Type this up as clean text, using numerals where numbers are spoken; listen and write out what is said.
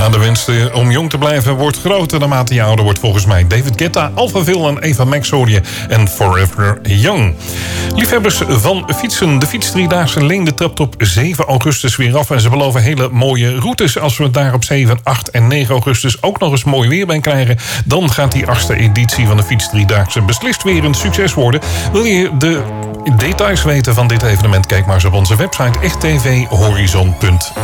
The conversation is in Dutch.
Ja, de wens om jong te blijven wordt groter naarmate je ouder wordt volgens mij. David Guetta, Alphaville en Eva Max hoor je en Forever Young. Liefhebbers van fietsen. De fietsdriedaagse Leende trapt op 7 augustus weer af. En ze beloven hele mooie routes. Als we daar op 7, 8 en 9 augustus ook nog eens mooi weer bij krijgen, dan gaat die 8e editie van de fietsdriedaagse beslist weer een succes worden. Wil je de details weten van dit evenement? Kijk maar eens op onze website echtvhorizon.nl.